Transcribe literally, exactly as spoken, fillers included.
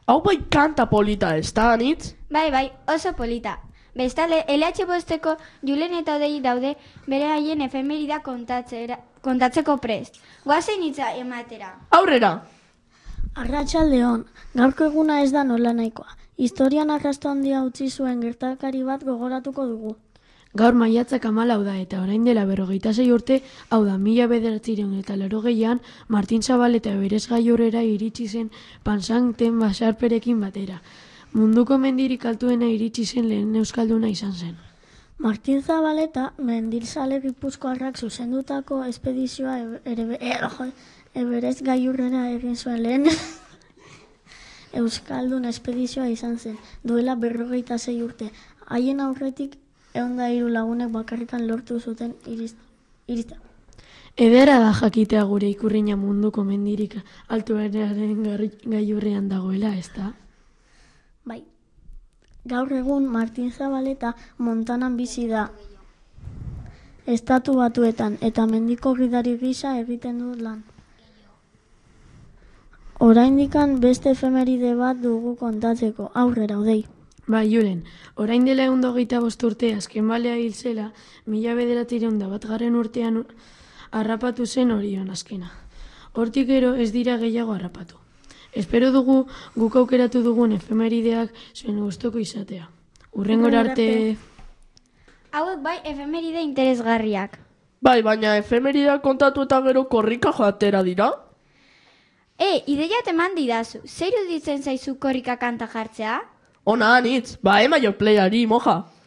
Hau bai kanta polita ez da, anitz? Bai, bai, oso polita. Bestalde, L H bosteko Julen eta Odei daude bere haien efemerida kontatzeko prest. Guazen hitza ematera. Aurrera! Arratsaldeon, gaurko eguna ez da nola nahikoa. Historian arrasto handia utzi zuen gertakari bat gogoratuko dugu. Gaur maiatzak hamalau da eta orain dela berrogeita sei urte, hau da mila bederatziehun eta laurogeian, Martin Zabaleta berez gailurrera iritsi zen Pansanten basarperekin batera. Munduko mendirik altuena iritsi zen lehen euskalduna izan zen. Martin Zabaleta mendirzale gipuzkoarrak zuzendutako espedizioa berez gailurrera egin zuen lehen euskaldun espedizioa izan zen, duela berrogeita sei urte. Haien aurretik ehun eta hiru lagunek bakarrikan lortu zuten irista. Edera da jakitea gure ikurrina munduko mendirik altuenaren gailurrean dagoela, ez da? Bai. Gaur egun Martin Zabaleta Montanan bizi da, Estatu Batuetan, eta mendiko gidari gisa egiten du lan. Oraindikan beste efemeride bat dugu kontatzeko, aurrera Odei. Ba, Julen, orain dela ehun eta hogeita bost urte azken balea hil zela, mila bederatziehun eta batgarren urtean harrapatu zen Orion azkena. Hortik gero ez dira gehiago harrapatu. Espero dugu guk aukeratu dugun efemerideak zuen gustoko izatea. Hurrengora arte... Hauek bai efemeride interesgarriak. Bai, baina efemerideak kontatu eta gero korrika joatera dira? E, ideia teman didazu, zer iruditzen zaizu korrika kanta jartzea? Ona, anitz, ba emaio playari, moja.